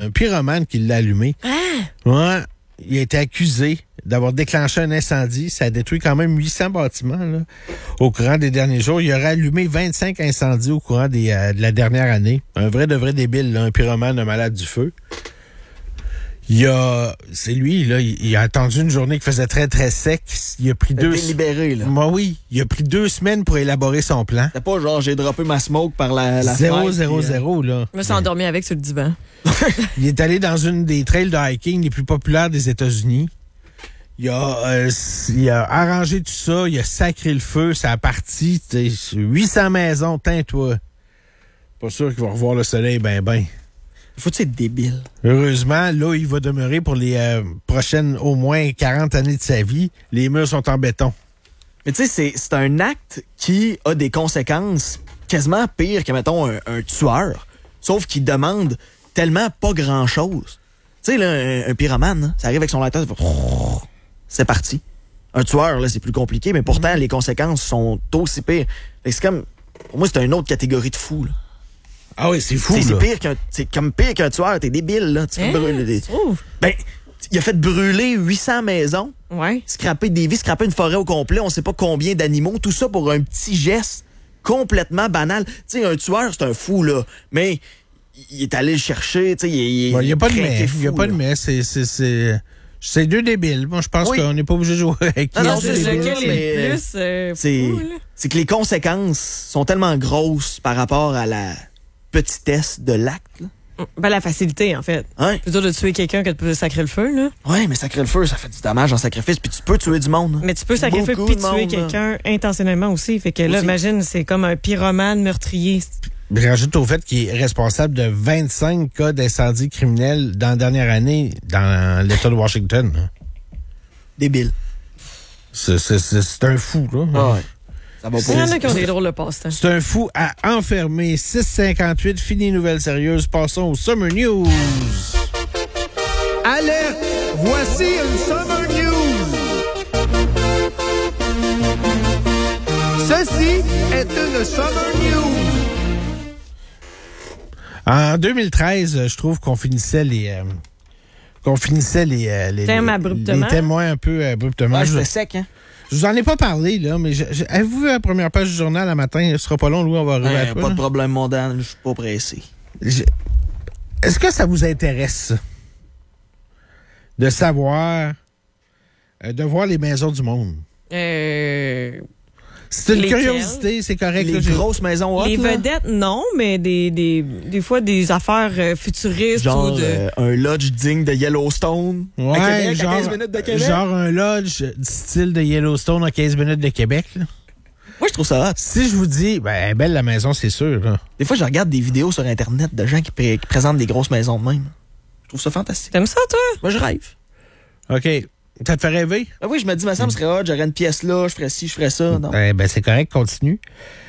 un pyromane qui l'a allumé. Ouais, il a été accusé d'avoir déclenché un incendie. Ça a détruit quand même 800 bâtiments là, au courant des derniers jours. Il aurait allumé 25 incendies au courant de la dernière année. Un vrai de vrai débile, là, un pyromane, un malade du feu. C'est lui, là, il a attendu une journée qui faisait très, très sec. Il a pris délibéré, là. Moi, oui. Il a pris 2 semaines pour élaborer son plan. C'est pas genre, j'ai droppé ma smoke par la 0, fenêtre, 0, 0, là. Je me suis endormi avec sur le divan. Il est allé dans une des trails de hiking les plus populaires des États-Unis. Il a arrangé tout ça, il a sacré le feu, ça a parti. 800 maisons, teins-toi. Pas sûr qu'il va revoir le soleil ben. Faut-tu être débile? Heureusement, là, il va demeurer pour les prochaines au moins 40 années de sa vie. Les murs sont en béton. Mais tu sais, c'est un acte qui a des conséquences quasiment pires que, mettons, un tueur. Sauf qu'il demande tellement pas grand-chose. Tu sais, là, un pyromane, hein, ça arrive avec son lighter, c'est parti. Un tueur, là, c'est plus compliqué, mais pourtant, les conséquences sont aussi pires. Fait que c'est comme... Pour moi, c'est une autre catégorie de fou, là. Ah oui, c'est fou, là. C'est comme pire qu'un tueur. T'es débile, là. Tu fais brûler des... Ben, il a fait brûler 800 maisons. Ouais. Scraper des vies, scraper une forêt au complet. On sait pas combien d'animaux. Tout ça pour un petit geste complètement banal. Tu sais, un tueur, c'est un fou, là. Mais il est allé le chercher. Tu sais, il n'y a pas de mais. Il y a pas de mais. C'est deux débiles. Moi, je pense qu'on n'est pas obligé de jouer avec non, c'est lequel est le plus c'est que les conséquences sont tellement grosses par rapport à la petitesse de l'acte, là. Ben, la facilité, en fait. Ouais. Plutôt de tuer quelqu'un que de sacrer le feu, là. Oui, mais sacrer le feu, ça fait du dommage en sacrifice, puis tu peux tuer du monde. Mais tu peux sacrer le feu puis tuer quelqu'un intentionnellement aussi. Fait que là, imagine, c'est comme un pyromane meurtrier. Je rajoute au fait qu'il est responsable de 25 cas d'incendie criminels dans la dernière année dans l'État de Washington. Débile. C'est un fou, là. Ouais. Il y en a qui ont des drôles de passe-temps. C'est un fou à enfermer. 6h58, fini nouvelles sérieuses. Passons aux Summer News. Alerte! Voici une Summer News. Ceci est une Summer News. En 2013, je trouve qu'on finissait les thèmes abruptement. Les témoins un peu abruptement. Ouais, c'était sec, hein? Je vous en ai pas parlé, là, mais avez-vous vu la première page du journal le matin? Ce sera pas long, Louis, on va arriver à toi. Pas de problème, mon Dan, je suis pas pressé. Est-ce que ça vous intéresse, ça? De savoir, de voir les maisons du monde? C'est une curiosité, c'est correct. Les grosses maisons hot, les là? vedettes, non, mais des fois des affaires futuristes. Genre ou de... un lodge digne de Yellowstone. Ouais, à Québec, genre, à 15 minutes de Québec. Genre un lodge style de Yellowstone à 15 minutes de Québec. Là. Moi, je trouve ça hot. Si je vous dis, ben, belle la maison, c'est sûr. Là. Des fois, je regarde des vidéos sur Internet de gens qui présentent des grosses maisons de même. Je trouve ça fantastique. T'aimes ça, toi? Moi, je rêve. OK. Ça te fait rêver? Ben oui, je me dis, ma ça me serait hot, j'aurais une pièce là, je ferais ci, je ferais ça. Non. Ben, c'est correct, continue.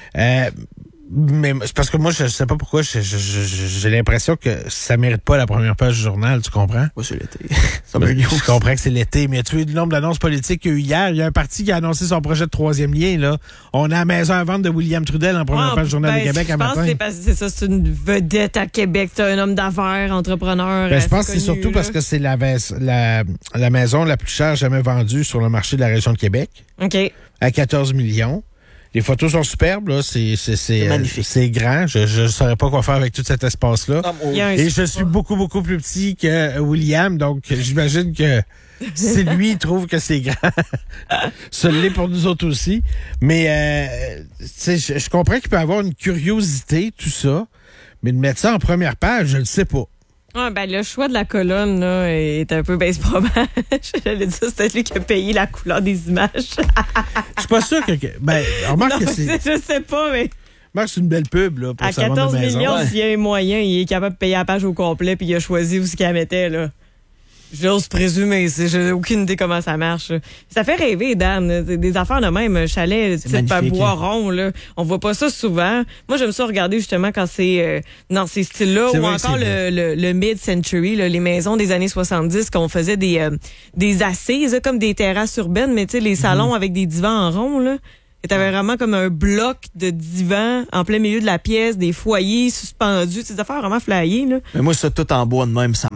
Mais c'est parce que moi, je sais pas pourquoi, j'ai l'impression que ça mérite pas la première page du journal, tu comprends? Ouais, c'est l'été. Je comprends que c'est l'été, mais tu as vu le nombre d'annonces politiques qu'il y a eu hier. Il y a un parti qui a annoncé son projet de 3e lien, là. On a la maison à vendre de William Trudel en première page du Journal de Québec un matin. Je pense que c'est ça, c'est une vedette à Québec. C'est un homme d'affaires, entrepreneur. Ben, je pense que c'est surtout parce que c'est la maison la plus chère jamais vendue sur le marché de la région de Québec. OK. À 14 millions. Les photos sont superbes, là. C'est magnifique. C'est grand. Je ne saurais pas quoi faire avec tout cet espace-là. Et je suis beaucoup, beaucoup plus petit que William, donc j'imagine que si lui trouve que c'est grand, ça l'est pour nous autres aussi. Mais je comprends qu'il peut avoir une curiosité, tout ça, mais de mettre ça en première page, je ne sais pas. Ah, ben, le choix de la colonne, là, est un peu baisse probable. J'allais dire, c'est lui qui a payé la couleur des images. Je suis pas sûr que. Ben, remarque que c'est. Je sais pas, mais. Remarque, c'est une belle pub, là, pour à sa 14 vente de maison. millions, s'il y a un moyen, il est capable de payer la page au complet, puis il a choisi où ce qu'il la mettait, là. J'ose présumer, j'ai aucune idée comment ça marche. Ça fait rêver, Dan. Des affaires de même, chalet, type à Boiron, là. On voit pas ça souvent. Moi, j'aime ça regarder justement quand c'est dans ces styles-là, ou encore le mid-century, là, les maisons des années 70, qu'on faisait des assises, là, comme des terrasses urbaines, mais tu sais, les salons avec des divans en rond, là. Et t'avais vraiment comme un bloc de divans en plein milieu de la pièce, des foyers suspendus, ces affaires vraiment flyées, là. Mais moi, ça tout en bois de même, ça me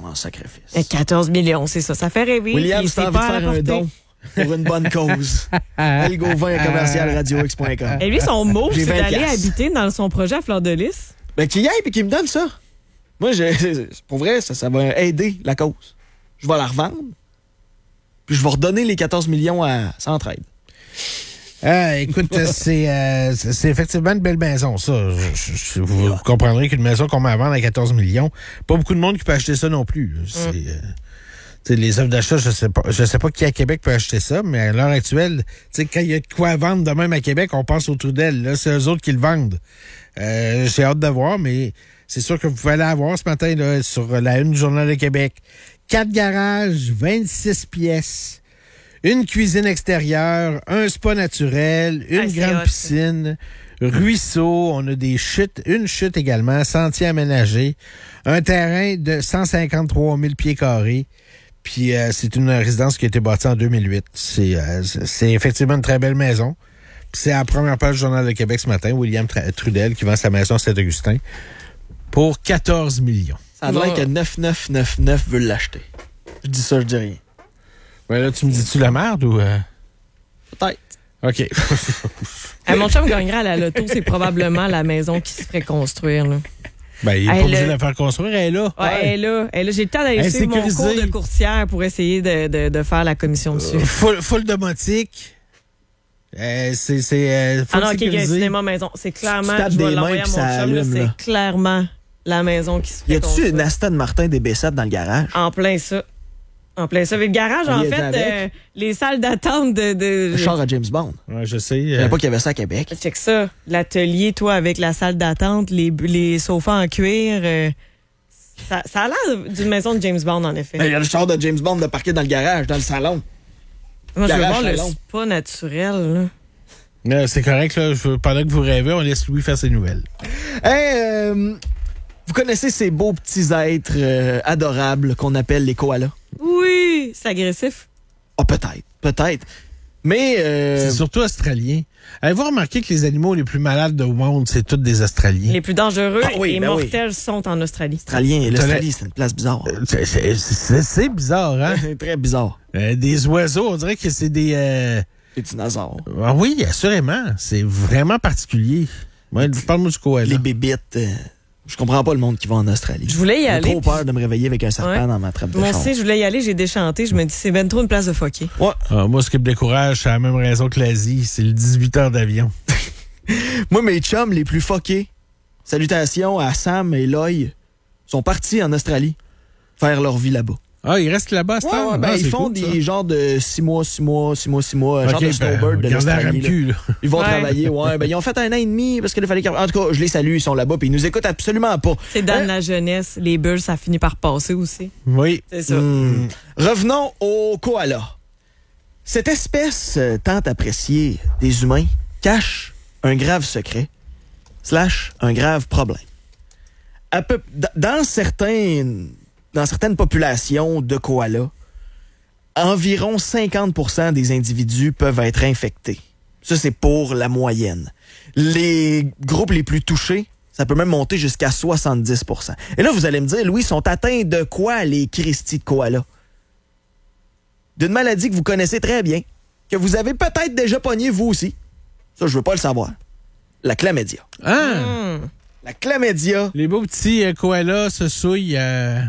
en sacrifice. 14 millions, c'est ça. Ça fait rêver. William, si t'as envie de faire un don pour une bonne cause, elgauvin@radiox.com. Et lui, son mot, J'ai c'est 20 d'aller piastres. habiter dans son projet à Fleur-de-Lys. Ben, qu'il y aille et qu'il me donne ça. Moi, pour vrai, ça va aider la cause. Je vais la revendre, puis je vais redonner les 14 millions à Centraide. Écoute, c'est effectivement une belle maison, ça. Vous comprendrez qu'une maison qu'on met à vendre à 14 millions, pas beaucoup de monde qui peut acheter ça non plus. Les offres d'achat, je sais pas qui à Québec peut acheter ça, mais à l'heure actuelle, quand il y a de quoi vendre de même à Québec, on pense au Trudel. Là, c'est eux autres qui le vendent. J'ai hâte de voir, mais c'est sûr que vous pouvez aller voir ce matin là, sur la une du Journal de Québec. 4 garages, 26 pièces. Une cuisine extérieure, un spa naturel, une grande piscine, ruisseau, on a des chutes, une chute également, sentier aménagé, un terrain de 153 000 pieds carrés, puis c'est une résidence qui a été bâtie en 2008. C'est effectivement une très belle maison. Puis c'est à la première page du Journal de Québec ce matin, William Trudel qui vend sa maison à Saint-Augustin pour 14 millions. Ça a l'air que 9999 veut l'acheter. Je dis ça, je dis rien. Ouais, là, tu me dis-tu la merde ou... Peut-être. OK. Mon chum gagnerait à la loto, c'est probablement la maison qui se ferait construire. Là. Ben, il est pas obligé de la faire construire, elle est là. Ouais, elle est là. J'ai le temps d'aller suivre mon cours de courtière pour essayer de faire la commission dessus. Full domotique. C'est ah non, OK, il y a un cinéma maison. C'est clairement, je vais l'envoyer à mon chum, là, c'est clairement la maison qui se ferait construire. Y a-tu une Aston Martin des B7 dans le garage? En plein ça. Le garage, en fait, les salles d'attente de... Le char à James Bond. Ouais, je sais. Je savais pas qu'il y avait ça à Québec. Check ça. L'atelier, toi, avec la salle d'attente, les sofas en cuir. Ça a l'air d'une maison de James Bond, en effet. Il y a le char de James Bond de parqué dans le garage, dans le salon. Moi, je veux voir le spa naturel. Là. C'est correct, là. Pendant que vous rêvez, on laisse Louis faire ses nouvelles. Vous connaissez ces beaux petits êtres adorables qu'on appelle les koalas? Oui, c'est agressif. Ah, peut-être. Mais... C'est surtout australien. Avez-vous remarqué que les animaux les plus malades au monde, c'est tous des Australiens? Les plus dangereux et mortels sont en Australie. L'Australie, c'est une place bizarre. C'est bizarre, hein? C'est très bizarre. Des oiseaux, on dirait que c'est des... Des dinosaures. Ah oui, assurément. C'est vraiment particulier. Ouais, parle-moi du koala. Les bébites... Je comprends pas le monde qui va en Australie. Je voulais y aller. J'ai trop peur de me réveiller avec un serpent dans ma trappe de char. Moi aussi, je voulais y aller, j'ai déchanté. Je me dis, c'est ben trop une place de fucker. Ouais. Moi, ce qui me décourage, c'est la même raison que l'Asie. C'est le 18 heures d'avion. Moi, mes chums les plus fuckés, salutations à Sam et Loy, sont partis en Australie faire leur vie là-bas. Ah, ils restent là-bas, c'est ils font des genres de 6 mois, genre de snowbird de l'Australie. Ils vont travailler, ils ont fait 1 an et demi parce qu'il fallait en tout cas, je les salue, ils sont là-bas puis ils nous écoutent absolument pas. C'est dans la jeunesse, les bulles, ça finit par passer aussi. Oui. C'est ça. Revenons au koala. Cette espèce tant appréciée des humains cache un grave secret / un grave problème. Dans certaines populations de koalas, environ 50% des individus peuvent être infectés. Ça, c'est pour la moyenne. Les groupes les plus touchés, ça peut même monter jusqu'à 70%. Et là, vous allez me dire, Louis, sont atteints de quoi les Christy de koalas? D'une maladie que vous connaissez très bien, que vous avez peut-être déjà pogné vous aussi. Ça, je veux pas le savoir. La chlamydia. La chlamydia. Les beaux petits koalas se souillent...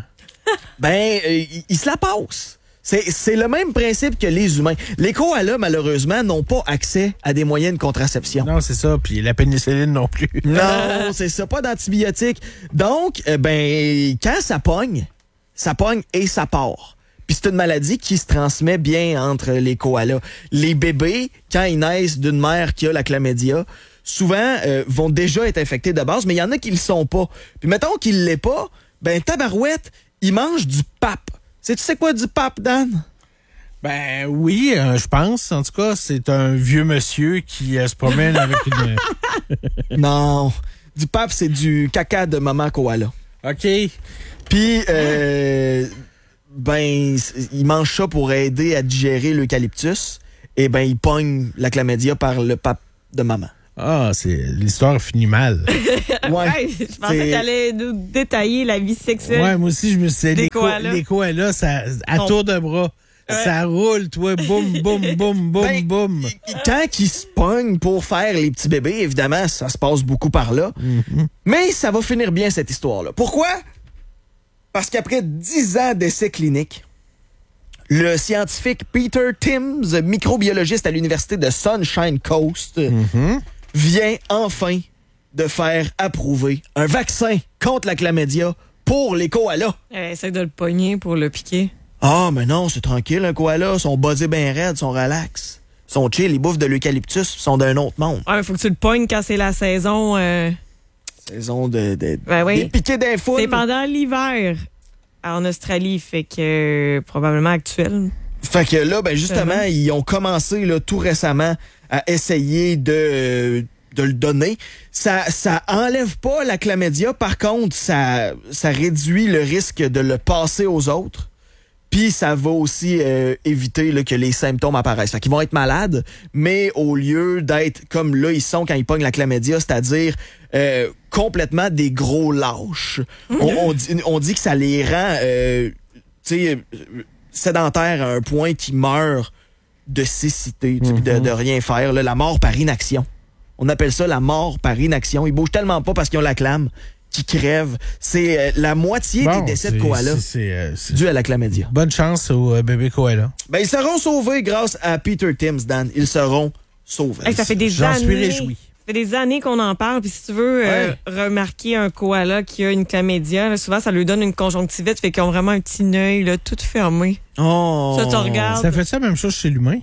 ils se la passent. C'est le même principe que les humains. Les koalas, malheureusement, n'ont pas accès à des moyens de contraception. Non, c'est ça. Puis la pénicilline non plus. Non, c'est ça. Pas d'antibiotiques. Donc, quand ça pogne et ça part. Puis c'est une maladie qui se transmet bien entre les koalas. Les bébés, quand ils naissent d'une mère qui a la chlamydia, souvent vont déjà être infectés de base, mais il y en a qui le sont pas. Puis mettons qu'ils l'aient pas, tabarouette, ils mangent du pape. Tu sais quoi du pape, Dan? Ben oui, je pense. En tout cas, c'est un vieux monsieur qui se promène avec une... Non, du pape, c'est du caca de maman koala. OK. Puis, il mange ça pour aider à digérer l'eucalyptus. Et il pogne la chlamydia par le pape de maman. Ah, l'histoire finit mal. Ouais, je pensais qu'elle allait nous détailler la vie sexuelle. Ouais, moi aussi, je me suis dit, les koalas, ça, à tour de bras. Ça roule, toi, boum, boum, boum, boum, boum. Quand ils se pognent pour faire les petits bébés, évidemment, ça se passe beaucoup par là. Mm-hmm. Mais ça va finir bien, cette histoire-là. Pourquoi? Parce qu'après 10 ans d'essais cliniques, le scientifique Peter Timms, microbiologiste à l'université de Sunshine Coast, vient enfin de faire approuver un vaccin contre la chlamydia pour les koalas. Essaye de le pogner pour le piquer. Ah, mais non, c'est tranquille, un koala. Ils sont buzzés bien raides, ils sont relax. Ils sont chill, ils bouffent de l'eucalyptus, ils sont d'un autre monde. Ouais, mais faut que tu le pognes quand c'est la saison... Saison des piquets d'infos. C'est pendant l'hiver en Australie, fait que probablement actuel. Fait que là, ben justement, ils ont commencé là, tout récemment à essayer de le donner. Ça enlève pas la chlamydia, par contre, ça réduit le risque de le passer aux autres. Puis ça va aussi éviter là, que les symptômes apparaissent. Fait qu'ils vont être malades, mais au lieu d'être comme là ils sont quand ils pognent la chlamydia, c'est-à-dire complètement des gros lâches. On dit que ça les rend sédentaires à un point qu'ils meurent de cécité, de rien faire. Là, la mort par inaction. On appelle ça la mort par inaction. Ils bougent tellement pas parce qu'ils ont la clame qui crèvent. C'est la moitié des décès de koalas dû à la chlamydia. Bonne chance aux bébés koalas. Ben, ils seront sauvés grâce à Peter Timms, Dan. Ils seront sauvés. Hey, ça fait des J'en années. suis réjoui. Ça fait des années qu'on en parle. Puis si tu veux remarquer un koala qui a une chlamydia, là, souvent ça lui donne une conjonctivite, fait qu'ils ont vraiment un petit œil là, tout fermé. Oh. Ça, tu regardes. Ça fait ça la même chose chez l'humain?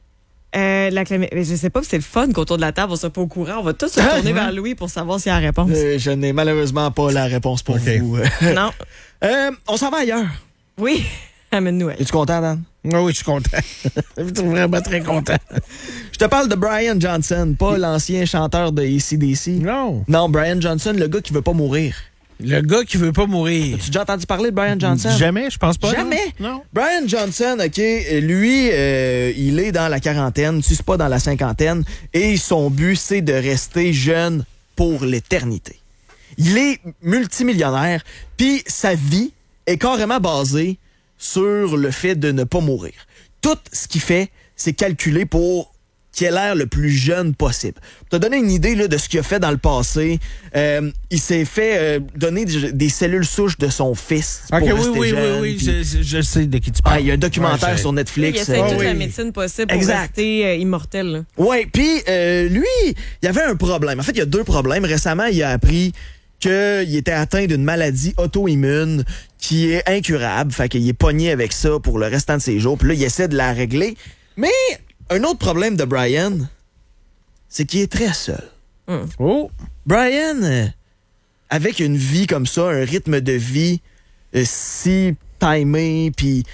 Je sais pas si c'est le fun qu'autour de la table, on soit pas au courant. On va tous se tourner vers Louis pour savoir s'il y a la réponse. Je n'ai malheureusement pas la réponse pour vous. Non. On s'en va ailleurs. Oui. Amène-nous. Es-tu content, Dan? Oui, je suis content. Je suis vraiment très content. Je te parle de Brian Johnson, pas l'ancien chanteur de AC/DC. Non. Non, Brian Johnson, le gars qui veut pas mourir. Le gars qui veut pas mourir. As-tu déjà entendu parler de Brian Johnson? Jamais, je pense pas. Jamais? Non. Brian Johnson, OK, lui, il est dans la quarantaine, si c'est pas dans la cinquantaine, et son but, c'est de rester jeune pour l'éternité. Il est multimillionnaire, puis sa vie est carrément basée sur le fait de ne pas mourir. Tout ce qu'il fait, c'est calculé pour qu'il ait l'air le plus jeune possible. Pour te donner une idée là, de ce qu'il a fait dans le passé, il s'est fait donner des cellules souches de son fils. OK, pour jeune, oui, je sais de qui tu parles. Il y a un documentaire sur Netflix. Il essaie toute la médecine possible pour rester immortel. Oui, puis lui, il y avait un problème. En fait, il y a 2 problèmes. Récemment, il a appris qu'il était atteint d'une maladie auto-immune qui est incurable. Fait qu'il est pogné avec ça pour le restant de ses jours. Puis là, il essaie de la régler. Mais un autre problème de Brian, c'est qu'il est très seul. Oh! Brian, avec une vie comme ça, un rythme de vie si timé, puis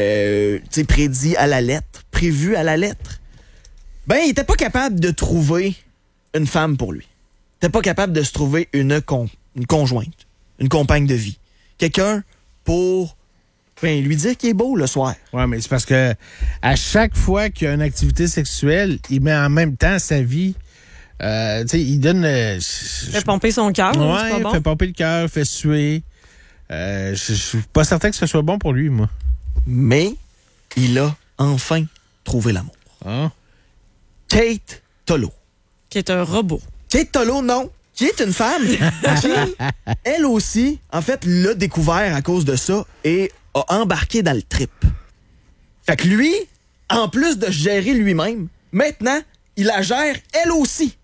prédit à la lettre, prévu à la lettre, ben, il était pas capable de trouver une femme pour lui. Il était pas capable de se trouver une conjointe, une compagne de vie. Quelqu'un pour lui dire qu'il est beau le soir. Ouais, mais c'est parce que à chaque fois qu'il y a une activité sexuelle, il met en même temps sa vie. Il donne. Fait pomper son cœur. Ouais, c'est pas bon? Fait pomper le cœur, fait suer. Je suis pas certain que ce soit bon pour lui, moi. Mais il a enfin trouvé l'amour. Ah. Kate Tolo. Qui est un robot. Kate Tolo, non. Qui est une femme qui, elle aussi, en fait, l'a découvert à cause de ça et a embarqué dans le trip. Fait que lui, en plus de gérer lui-même, maintenant, il la gère elle aussi.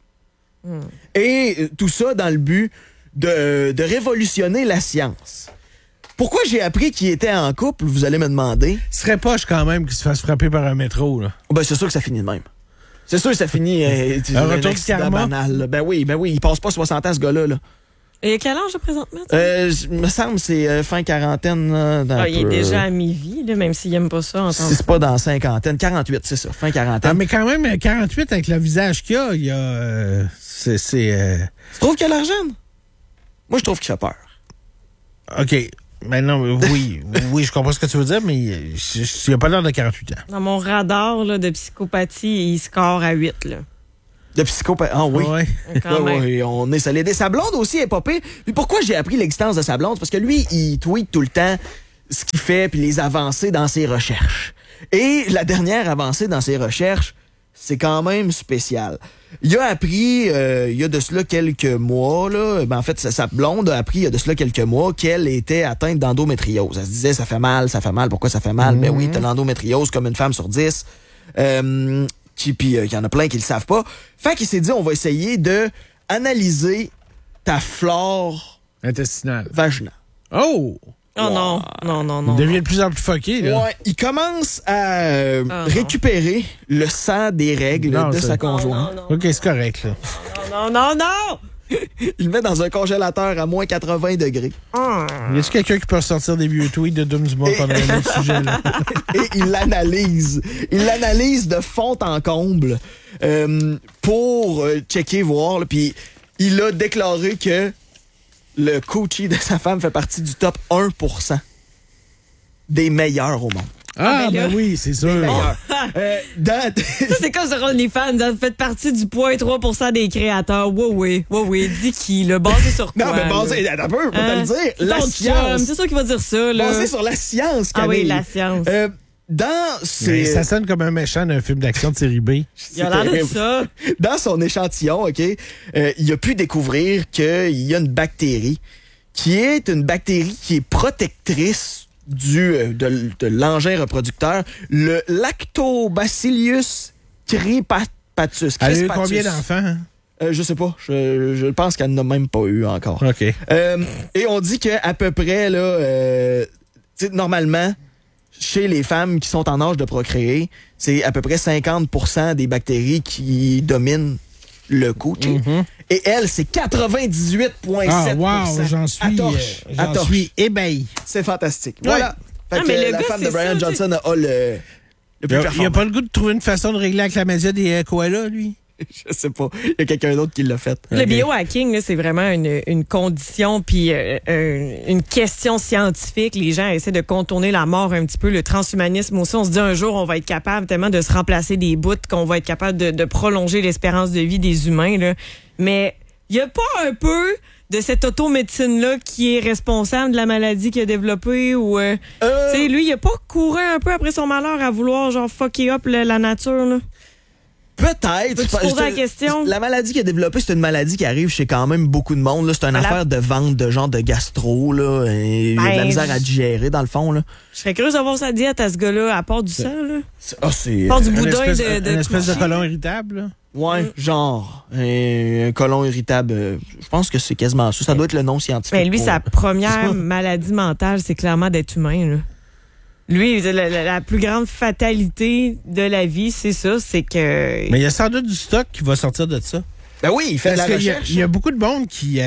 Et tout ça dans le but de révolutionner la science. Pourquoi j'ai appris qu'il était en couple, vous allez me demander? Ce serait poche quand même qu'il se fasse frapper par un métro, là. Ben, c'est sûr que ça finit de même. C'est sûr que ça finit un retour de karma banal. Là. Ben oui, il passe pas 60 ans, ce gars-là. Là. Et quel âge présentement? Me semble que c'est fin quarantaine. Il est déjà à mi-vie, là, même s'il aime pas ça. Si c'est pas dans cinquantaine. 48, c'est ça, fin quarantaine. Ah, mais quand même, 48, avec le visage qu'il a, il y a... Tu trouves qu'il a l'argent? Moi, je trouve qu'il fait peur. OK. Mais non, oui, je comprends ce que tu veux dire, mais il a pas l'air de 48 ans. Dans mon radar là, de psychopathie, il score à 8. Là. De psychopathe. Ah oui. Ouais. Oui, on est solide. Et sa blonde aussi est pas pire. Puis pourquoi j'ai appris l'existence de sa blonde? Parce que lui, il tweet tout le temps ce qu'il fait puis les avancées dans ses recherches. Et la dernière avancée dans ses recherches, c'est quand même spécial. Il a appris, il y a de cela quelques mois, là, en fait, sa blonde a appris il y a de cela quelques mois qu'elle était atteinte d'endométriose. Elle se disait, ça fait mal, pourquoi ça fait mal? Ben oui, t'as l'endométriose comme une femme sur 10. Puis il y en a plein qui le savent pas. Fait qu'il s'est dit, on va essayer de analyser ta flore intestinale. Vaginale. Oh! Oh non. Il devient de plus en plus fucké, là. Ouais, il commence à récupérer le sang des règles de sa conjointe. OK, c'est correct, là. Non! Il le met dans un congélateur à moins 80 degrés. Y a-t-il quelqu'un qui peut ressortir des vieux tweets de Doom du monde pendant un autre sujet, là? Et il l'analyse. Il l'analyse de fond en comble pour checker, voir. Puis il a déclaré que le coochie de sa femme fait partie du top 1% des meilleurs au monde. Ben oui, c'est sûr. Ça, c'est comme sur OnlyFans. Ça fait partie du 0.3% des créateurs. Oui. Dis qui, là? Basé sur quoi? Non, mais basé, un peu, on peut le dire. La science. C'est sûr qu'il va dire ça, là. Basé sur la science, Camille. Ah oui, la science. Ça sonne comme un méchant d'un film d'action de série B. Il a l'air de ça. Dans son échantillon, OK, il a pu découvrir qu'il y a une bactérie qui est une bactérie qui est protectrice de l'engin reproducteur, le Lactobacillus cripatus. Elle a eu combien d'enfants? Je sais pas. Je pense qu'elle n'a même pas eu encore. OK. Et on dit qu'à peu près, là, normalement, chez les femmes qui sont en âge de procréer, c'est à peu près 50% des bactéries qui dominent le coochie. Et elle, c'est 98,7%. Ah, wow, j'en suis ébahi. C'est fantastique. Ouais. Voilà. Fait que la femme de Brian Johnson a le plus performant. Il a pas le goût de trouver une façon de régler avec la média des koalas, lui? Je sais pas. Il y a quelqu'un d'autre qui l'a fait. Le biohacking, là, c'est vraiment une condition puis une question scientifique. Les gens essaient de contourner la mort un petit peu. Le transhumanisme aussi, on se dit un jour, on va être capable tellement de se remplacer des bouts qu'on va être capable de prolonger l'espérance de vie des humains, là. Mais il y a pas un peu de cette automédecine-là qui est responsable de la maladie qu'il a développée ou... tu sais, lui, il a pas couru un peu après son malheur à vouloir, genre, fucker up la nature, là? Peut-être. Peux-tu poser la question? La maladie qu'il a développée, c'est une maladie qui arrive chez quand même beaucoup de monde. Là. C'est une affaire de vente de genre de gastro. Là, et il a de la misère à digérer, dans le fond. Là. Je serais curieuse d'avoir sa diète à ce gars-là, à part du sang. Là. C'est... À part du boudin une espèce de côlon irritable. Là. Ouais, genre. Un côlon irritable. Je pense que c'est quasiment ça. Ça doit être le nom scientifique. Mais lui, sa première maladie mentale, c'est clairement d'être humain. Là. Lui, la plus grande fatalité de la vie, c'est ça, c'est que... Mais il y a sans doute du stock qui va sortir de ça. Ben oui, il fait de la recherche. Il y a beaucoup de monde qui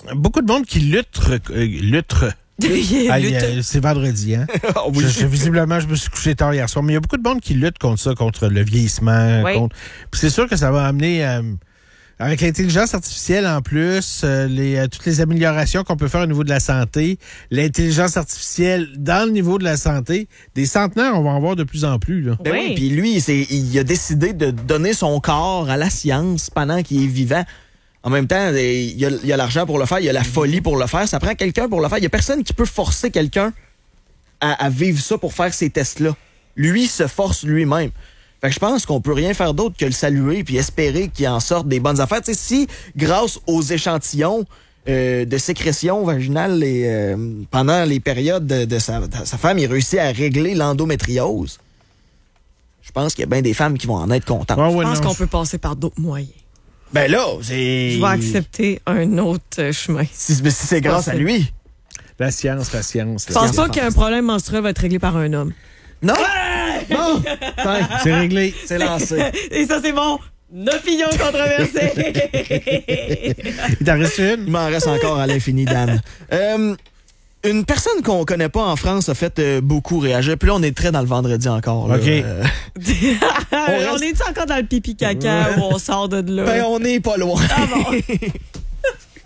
lutte. C'est vendredi, hein? Oh, oui. Visiblement, je me suis couché tard hier soir. Mais il y a beaucoup de monde qui lutte contre ça, contre le vieillissement. Oui. Puis c'est sûr que ça va amener... avec l'intelligence artificielle en plus, toutes les améliorations qu'on peut faire au niveau de la santé, l'intelligence artificielle dans le niveau de la santé, des centenaires, on va en voir de plus en plus. Là. Ben oui, puis lui, il a décidé de donner son corps à la science pendant qu'il est vivant. En même temps, il y a l'argent pour le faire, il y a la folie pour le faire. Ça prend quelqu'un pour le faire. Il y a personne qui peut forcer quelqu'un à vivre ça pour faire ces tests-là. Lui se force lui-même. Fait que je pense qu'on peut rien faire d'autre que le saluer puis espérer qu'il en sorte des bonnes affaires. Tu sais, si, grâce aux échantillons de sécrétion vaginale pendant les périodes de sa femme, il réussit à régler l'endométriose, je pense qu'il y a bien des femmes qui vont en être contentes. Je pense qu'on peut passer par d'autres moyens. Ben là, c'est... Je vais accepter un autre chemin. Si c'est grâce à lui. La science. Je pense pas qu'un problème menstruel va être réglé par un homme. Non! Ouais! Non! C'est réglé. C'est lancé. Et ça, c'est mon opinion controversée. Il t'en reste une? Il m'en reste encore à l'infini, Dan. Une personne qu'on connaît pas en France a fait beaucoup réagir. Puis là, on est très dans le vendredi encore. Là. OK. On est-tu encore dans le pipi-caca où on sort de là? Ben, on n'est pas loin. Ah bon?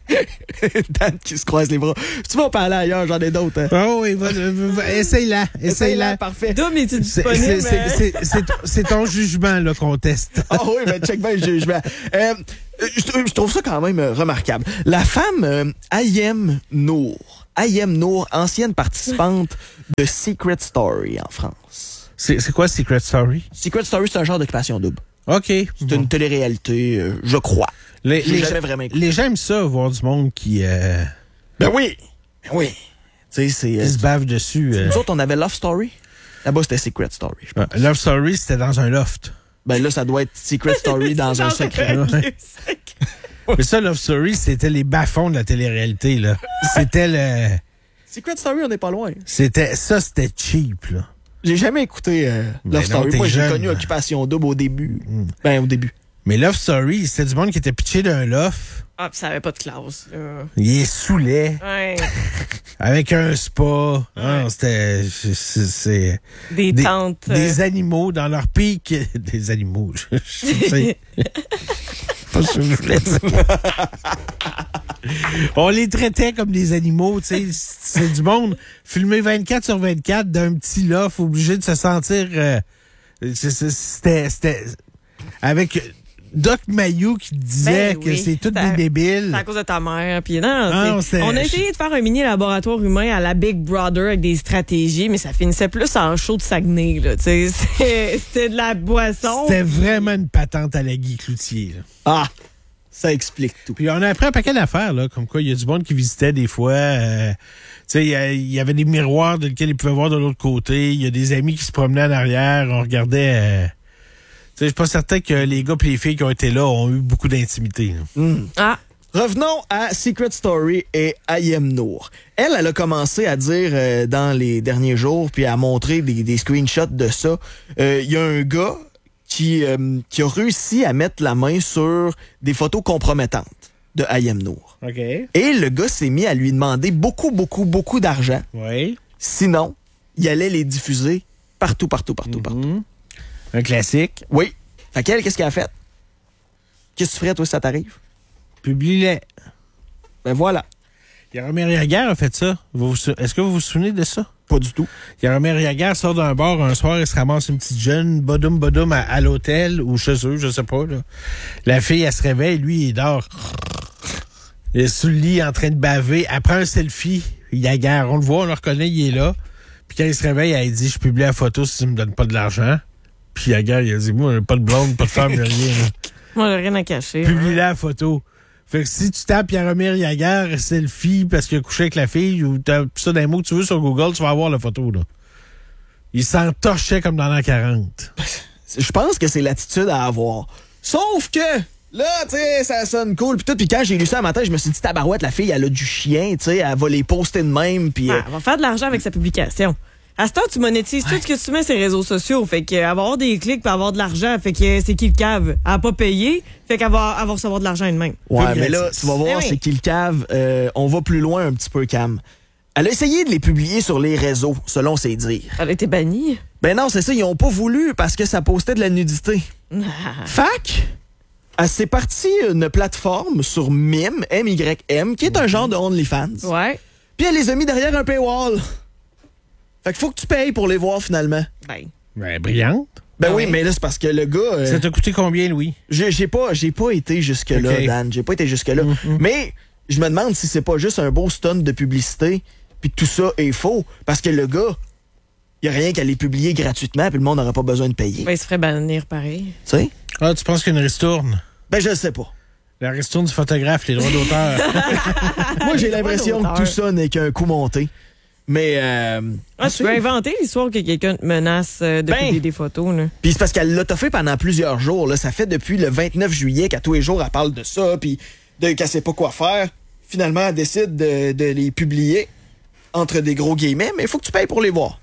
Dan qui se croise les bras. Tu vas pas aller ailleurs, j'en ai d'autres. Hein? Oh oui, essaye-la. Essaye-la. Parfait. Dom, es-tu disponible? C'est ton jugement là, qu'on teste. Ah oui, mais check bien le jugement. Je trouve ça quand même remarquable. La femme Ayem Nour, ancienne participante de Secret Story en France. C'est quoi Secret Story? Secret Story, c'est un genre d'occupation double. OK. C'est une télé-réalité, je crois. Les gens aiment ça, voir du monde qui... Ben oui! Tu sais, c'est... se bavent dessus. Nous autres, on avait Love Story. Là-bas, c'était Secret Story, je pense. Love Story, c'était dans un loft. Ben là, ça doit être Secret Story dans un secret. Mais ça, Love Story, c'était les bas-fonds de la télé-réalité, là. C'était le... Secret Story, on n'est pas loin. C'était cheap, là. J'ai jamais écouté Love Story. Moi, j'ai connu Occupation Double au début. Ben, au début. Mais Love Story, c'était du monde qui était pitché d'un loft. Ah, pis ça avait pas de classe, là. Il est saoulait. Ouais. Avec un spa. Ouais. Ah, c'était... C'est... Des tentes. Des animaux dans leur pic. Des animaux, je sais. Pas ce que je voulais dire. On les traitait comme des animaux, tu sais. C'est du monde filmé 24/24 d'un petit loft, obligé de se sentir... C'était... Avec... Doc Mayou qui disait que c'est tout des débiles. C'est à cause de ta mère. Puis non, on a essayé de faire un mini laboratoire humain à la Big Brother avec des stratégies, mais ça finissait plus en show de Saguenay. Là, c'était de la boisson. C'était vraiment une patente à la Guy Cloutier. Là. Ah! Ça explique tout. Puis on a appris un paquet d'affaires, là, comme quoi il y a du monde qui visitait des fois. Tu sais, il y avait des miroirs dans lesquels ils pouvaient voir de l'autre côté. Il y a des amis qui se promenaient en arrière. On regardait... Je suis pas certain que les gars et les filles qui ont été là ont eu beaucoup d'intimité. Ah. Revenons à Secret Story et Ayem Nour. Elle a commencé à dire dans les derniers jours, puis à montrer des screenshots de ça. Il y a un gars qui a réussi à mettre la main sur des photos compromettantes de Ayem Nour. OK. Et le gars s'est mis à lui demander beaucoup d'argent. Oui. Sinon, il allait les diffuser partout. Un classique. Oui. Fait qu'elle, qu'est-ce qu'elle a fait? Qu'est-ce que tu ferais, toi, si ça t'arrive? Publie-les. Ben voilà. Jaromir Jagr a fait ça. Est-ce que vous vous souvenez de ça? Pas du tout. Jaromir Jagr sort d'un bar un soir, il se ramasse une petite jeune, bodoum à l'hôtel ou chez eux, je sais pas. Là. La fille, elle se réveille, lui, il dort. Il est sous le lit en train de baver. Elle prend un selfie. Jagr, on le voit, on le reconnaît, il est là. Puis quand il se réveille, elle dit, je publie la photo si tu me donnes pas de l'argent. Puis Jagr, il a dit, moi, pas de blonde, pas de femme, rien. Là. Moi, j'ai rien à cacher. Publie la photo. Fait que si tu tapes Jaromir Jagr selfie parce qu'il a couché avec la fille ou t'as ça dans les mots que tu veux sur Google, tu vas avoir la photo, là. Il s'entorchait comme dans l'an 40. Je pense que c'est l'attitude à avoir. Sauf que, là, tu sais, ça sonne cool pis tout. Pis quand j'ai lu ça un matin, je me suis dit, tabarouette, la fille, elle a du chien, tu sais, elle va les poster de même. Pis, elle va faire de l'argent avec sa publication. À ce temps, tu monétises tout ce que tu mets sur les réseaux sociaux. Fait qu'elle va avoir des clics puis avoir de l'argent. Fait que c'est qui le cave? Elle a pas payé. Fait qu'elle va recevoir de l'argent elle-même. Ouais, mais là, tu vas voir, c'est qui le cave. On va plus loin un petit peu, Cam. Elle a essayé de les publier sur les réseaux, selon ses dires. Elle a été bannie? Ben non, c'est ça. Ils ont pas voulu parce que ça postait de la nudité. Fac, elle s'est partie une plateforme sur Mime, M-Y-M, qui est un genre de OnlyFans. Ouais. Puis elle les a mis derrière un paywall. Fait qu'il faut que tu payes pour les voir, finalement. Ben, brillante. Ben oui, mais là, c'est parce que le gars... Ça t'a coûté combien, Louis? J'ai pas été jusque-là, okay. Dan. J'ai pas été jusque-là. Mais je me demande si c'est pas juste un beau stunt de publicité puis que tout ça est faux. Parce que le gars, il y a rien qu'à les publier gratuitement puis le monde n'aurait pas besoin de payer. Ben, il se ferait bannir pareil. Tu sais? Ah, tu penses qu'il y a une ristourne? Ben, je le sais pas. La ristourne du photographe, les droits d'auteur. Moi, j'ai l'impression que tout ça n'est qu'un coup monté. Mais tu peux inventer l'histoire que quelqu'un te menace de publier des photos. Puis c'est parce qu'elle l'a toffé pendant plusieurs jours. Là. Ça fait depuis le 29 juillet qu'à tous les jours, elle parle de ça, puis qu'elle sait pas quoi faire. Finalement, elle décide de les publier entre des gros guillemets, mais il faut que tu payes pour les voir.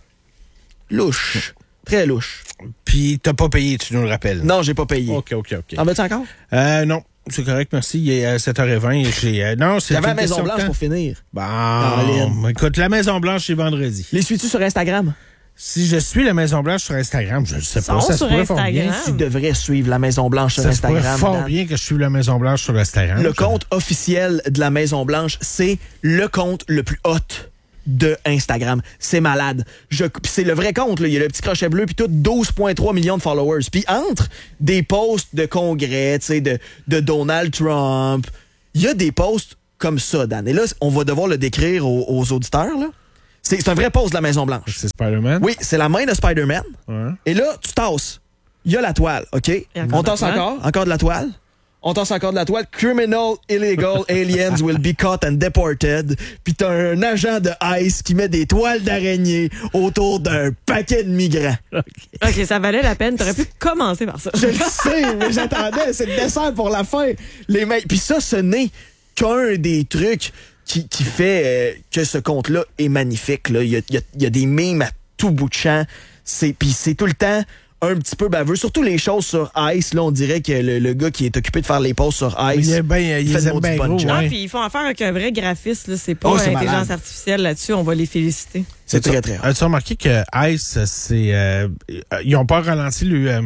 Louche. Très louche. Puis t'as pas payé, tu nous le rappelles. Non, j'ai pas payé. OK. En veux-tu encore? Non. C'est correct, merci. Il est à 7h20. Non, c'est j'avais la Maison-Blanche pour finir. Bon, écoute, la Maison-Blanche, c'est vendredi. Les suis-tu sur Instagram? Si je suis la Maison-Blanche sur Instagram, je ne sais pas. Ça se pourrait fort bien. Tu devrais suivre la Maison-Blanche sur Instagram. Ça se pourrait fort bien que je suive la Maison-Blanche sur Instagram. Le compte officiel de la Maison-Blanche, c'est le compte le plus hot de Instagram. C'est malade. C'est le vrai compte, là. Il y a le petit crochet bleu, puis tout, 12,3 millions de followers. Puis entre des posts de congrès, tu sais, de Donald Trump, il y a des posts comme ça, Dan. Et là, on va devoir le décrire aux auditeurs, là. C'est un vrai post de la Maison-Blanche. C'est Spider-Man? Oui, c'est la main de Spider-Man. Ouais. Et là, tu tasses. Il y a la toile, OK? On tasse encore de la toile. On tasse encore de la toile. Criminal illegal aliens will be caught and deported. Puis t'as un agent de ICE qui met des toiles d'araignée autour d'un paquet de migrants. OK, ça valait la peine. T'aurais pu commencer par ça. Je le sais, mais j'attendais. C'est le dessert pour la fin. Puis ça, ce n'est qu'un des trucs qui fait que ce compte-là est magnifique. Là. Il y a des mimes à tout bout de champ. Puis c'est tout le temps un petit peu baveux. Surtout les choses sur Ice. Là, on dirait que le gars qui est occupé de faire les posts sur Ice, il fait bien gros. Non, puis ils font affaire avec un vrai graphiste. Là. C'est pas l'intelligence artificielle là-dessus. On va les féliciter. C'est très, très rare. As-tu remarqué que Ice, ils n'ont pas ralenti le...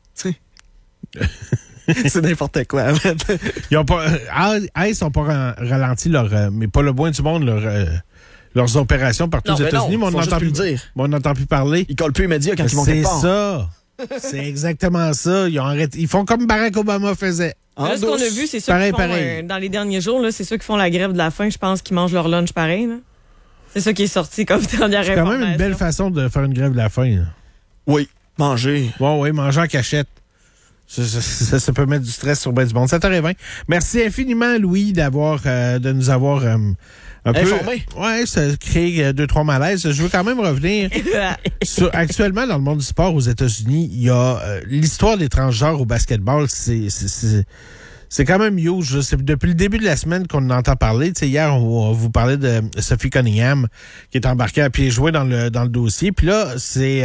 C'est n'importe quoi. Ils ont pas, Ice n'ont pas ralenti mais pas le moins du monde, leurs opérations partout aux États-Unis. Mais on n'entend plus parler. Ils collent plus les médias quand ils vont quelque part. C'est ça. C'est exactement ça. Ils ont arrêté. Ils font comme Barack Obama faisait. Là, ce qu'on a vu, c'est ceux qui font, dans les derniers jours, là, c'est ceux qui font la grève de la faim, je pense, qui mangent leur lunch pareil. Là. C'est ça qui est sorti comme dernière information. C'est quand même une belle façon de faire une grève de la faim. Là. Oui, manger. Oui, manger en cachette. Ça peut mettre du stress sur ben du monde. 7h20. Merci infiniment, Louis, de nous avoir un peu informé. Ouais, ça crée 2-3 malaises. Je veux quand même revenir actuellement dans le monde du sport aux États-Unis, il y a l'histoire des transgenres au basketball, c'est quand même huge. C'est depuis le début de la semaine qu'on en entend parler. Tu sais, hier, on vous parlait de Sophie Cunningham qui est embarquée à pieds joints dans le dossier. Puis là, c'est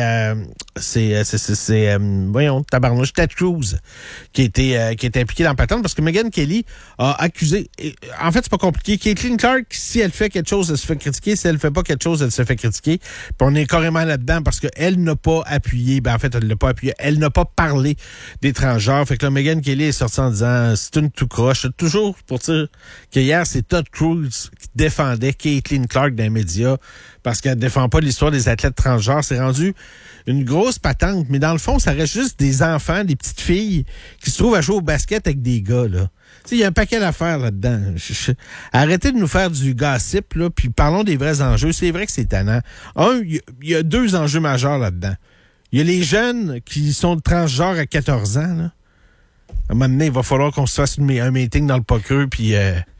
voyons, tabarnouche, Ted Cruz qui était impliqué dans la patente parce que Megyn Kelly a accusé. En fait, c'est pas compliqué. Caitlin Clark, si elle fait quelque chose, elle se fait critiquer. Si elle fait pas quelque chose, elle se fait critiquer. Puis on est carrément là-dedans parce qu'elle n'a pas appuyé. Ben, en fait, elle l'a pas appuyé. Elle n'a pas parlé des transgenres. Fait que là, Megyn Kelly est sortie en disant c'est une tout croche. Toujours pour dire que hier, c'est Ted Cruz qui défendait Caitlin Clark dans les médias parce qu'elle défend pas l'histoire des athlètes transgenres. C'est rendu une grosse patente, mais dans le fond, ça reste juste des enfants, des petites filles qui se trouvent à jouer au basket avec des gars, là. Tu sais, il y a un paquet d'affaires là-dedans. Arrêtez de nous faire du gossip, là, puis parlons des vrais enjeux. C'est vrai que c'est tannant. Il y a 2 enjeux majeurs là-dedans. Il y a les jeunes qui sont transgenres à 14 ans, là. À un moment donné, il va falloir qu'on se fasse un meeting dans le poker, puis...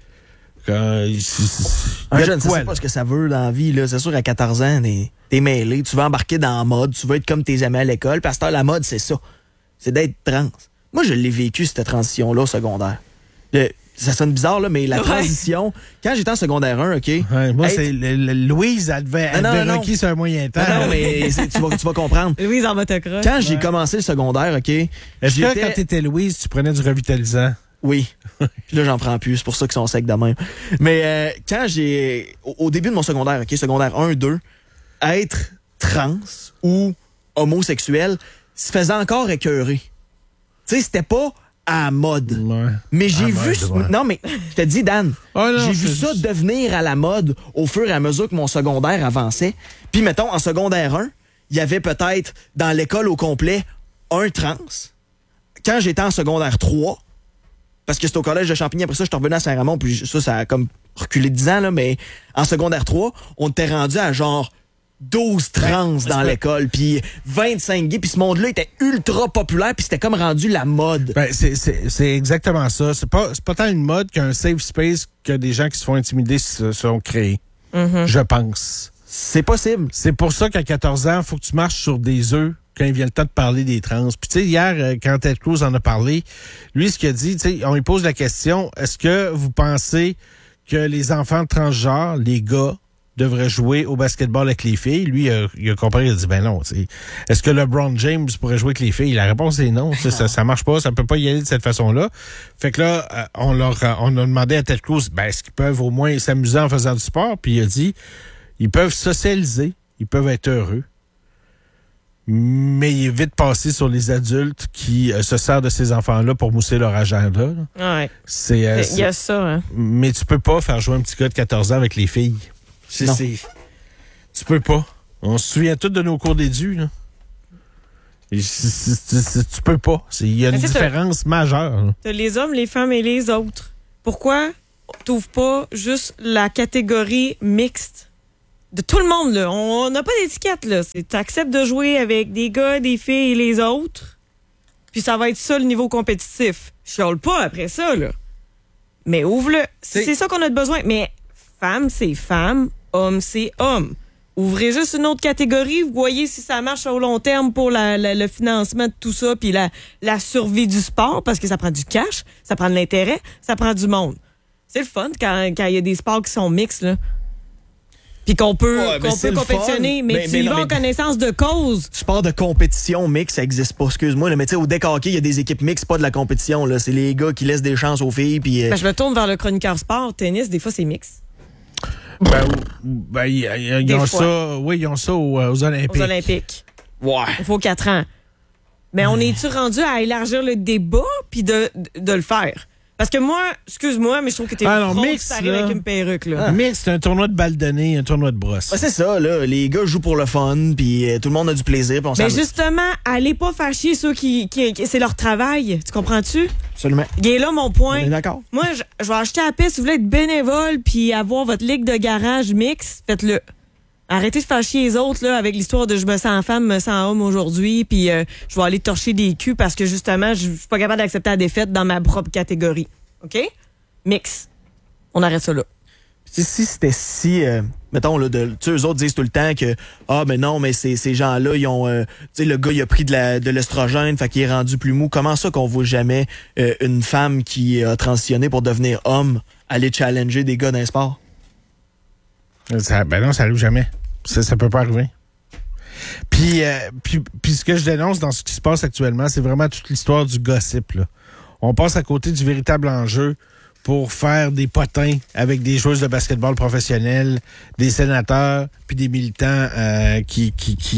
un jeune, ça sait pas ce que ça veut dans la vie, là. C'est sûr, à 14 ans, t'es mêlé, tu veux embarquer dans la mode, tu veux être comme tes amis à l'école, parce que la mode, c'est ça. C'est d'être trans. Moi, je l'ai vécu, cette transition-là, au secondaire. Ça sonne bizarre, là, mais la transition, quand j'étais en secondaire 1, OK? Ouais, moi, c'est Louise, elle devait requis sur un moyen temps. Non, mais tu vas comprendre. Louise en motocross. Quand j'ai commencé le secondaire, OK? Est-ce que quand t'étais Louise, tu prenais du revitalisant? Oui. Puis là, j'en prends plus. C'est pour ça qu'ils sont secs de même. Mais quand au début de mon secondaire, OK, secondaire 1, 2, être trans ou homosexuel se faisait encore écœurer. Tu sais, c'était pas à la mode. Ouais. Mais j'ai vu... Non, mais je te dis, Dan, j'ai vu ça devenir à la mode au fur et à mesure que mon secondaire avançait. Puis, mettons, en secondaire 1, il y avait peut-être, dans l'école au complet, un trans. Quand j'étais en secondaire 3, parce que c'était au collège de Champigny, après ça, je suis revenu à Saint-Ramon, puis ça a comme reculé 10 ans, là, mais en secondaire 3, on était rendu à genre 12 trans dans l'école, puis 25 gays, puis ce monde-là était ultra populaire, puis c'était comme rendu la mode. Ben, c'est exactement ça. C'est pas tant une mode qu'un safe space que des gens qui se font intimider se sont créés. Mm-hmm. Je pense. C'est possible. C'est pour ça qu'à 14 ans, il faut que tu marches sur des œufs quand il vient le temps de parler des trans. Puis tu sais, hier, quand Ted Cruz en a parlé, lui, ce qu'il a dit, tu sais, on lui pose la question, est-ce que vous pensez que les enfants transgenres, les gars, devraient jouer au basketball avec les filles? Lui, il a compris, il a dit, ben non, tu sais. Est-ce que LeBron James pourrait jouer avec les filles? La réponse est non. Ça marche pas, ça peut pas y aller de cette façon-là. Fait que là, on a demandé à Ted Cruz, ben, est-ce qu'ils peuvent au moins s'amuser en faisant du sport? Puis il a dit, ils peuvent socialiser, ils peuvent être heureux. mais il est vite passé sur les adultes qui se servent de ces enfants-là pour mousser leur agenda. Ouais. Il y a ça, hein. Mais tu peux pas faire jouer un petit gars de 14 ans avec les filles. Tu peux pas. On se souvient tous de nos cours d'édu, là. Tu peux pas. Il y a une différence majeure. T'as les hommes, les femmes et les autres. Pourquoi t'ouvres pas juste la catégorie mixte? De tout le monde, là. On n'a pas d'étiquette, là. T'acceptes de jouer avec des gars, des filles et les autres, puis ça va être ça le niveau compétitif. Chiale pas après ça, là. Mais ouvre-le. C'est ça qu'on a besoin. Mais femme, c'est femme. Homme, c'est homme. Ouvrez juste une autre catégorie, vous voyez si ça marche au long terme pour le financement de tout ça, puis la survie du sport, parce que ça prend du cash, ça prend de l'intérêt, ça prend du monde. C'est le fun quand il y a des sports qui sont mixtes, là. Puis qu'on peut compétitionner, mais tu y vas en connaissance de cause. Sport de compétition mixte, ça existe pas, excuse-moi. Là, mais tu sais, au deck hockey, il y a des équipes mixtes, pas de la compétition. Là. C'est les gars qui laissent des chances aux filles. Puis, je me tourne vers le chroniqueur sport. Tennis, des fois, c'est mixte. Ils ont ça, oui, ils ont ça aux Olympiques. Aux Olympiques. Ouais. Il faut 4 ans. Mais on est-tu rendu à élargir le débat puis de le faire? Parce que moi, excuse-moi, mais je trouve que t'es mix, ça arrive avec une perruque, là. Mix, c'est un tournoi de balle de nez, un tournoi de brosse. C'est ça, là. Les gars jouent pour le fun, puis tout le monde a du plaisir. Mais justement, allez pas faire chier ceux qui c'est leur travail. Tu comprends-tu? Absolument. Il est là, mon point. On est d'accord. Moi, je vais acheter à la piste. Si vous voulez être bénévole puis avoir votre ligue de garage mix, faites-le. Arrêtez de faire chier les autres là avec l'histoire de je me sens femme, me sens homme aujourd'hui, puis je vais aller torcher des culs parce que justement, je suis pas capable d'accepter la défaite dans ma propre catégorie. OK? Mix. On arrête ça là. Si c'était mettons, là, eux autres disent tout le temps que mais non, mais ces gens-là, ils ont le gars, il a pris de l'estrogène, fait qu'il est rendu plus mou. Comment ça qu'on voit jamais une femme qui a transitionné pour devenir homme aller challenger des gars d'un sport? Non, ça arrive jamais. Ça peut pas arriver. Puis ce que je dénonce dans ce qui se passe actuellement, c'est vraiment toute l'histoire du gossip, là. On passe à côté du véritable enjeu pour faire des potins avec des joueuses de basketball professionnels, des sénateurs, puis des militants qui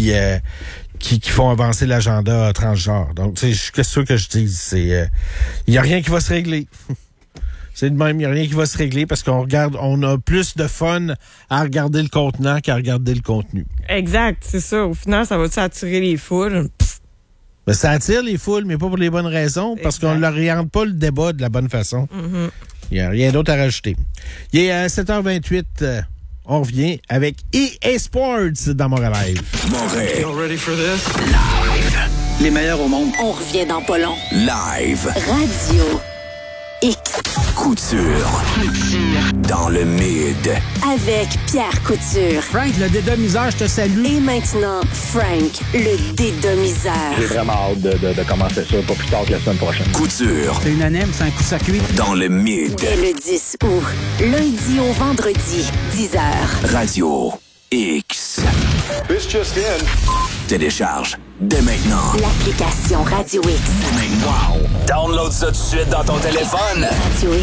font avancer l'agenda transgenre. Donc, qu'est-ce que je dis? C'est il y a rien qui va se régler. C'est de même, il n'y a rien qui va se régler parce on a plus de fun à regarder le contenant qu'à regarder le contenu. Exact, c'est ça. Au final, ça va-tu attirer les foules? Ben, ça attire les foules, mais pas pour les bonnes raisons, parce qu'on ne leur oriente pas le débat de la bonne façon. Mm-hmm. Il n'y a rien d'autre à rajouter. Il est à 7h28. On revient avec EA Sports dans Montréal Live. Montréal. You ready for this? Live. Les meilleurs au monde. On revient dans pas long. Live. Radio X. Couture. Dans le mid. Avec Pierre Couture. Frank, le dédomiseur, je te salue. Et maintenant, Frank, le dédomiseur. J'ai vraiment hâte de commencer ça, pas plus tard que la semaine prochaine. Couture. C'est unanime, c'est un coup de circuit. Dans le mid. Dès le 10 août, lundi au vendredi, 10h. Radio X. This just in. Télécharge dès maintenant. L'application Radio X. Wow! Download ça tout de suite dans ton téléphone. Radio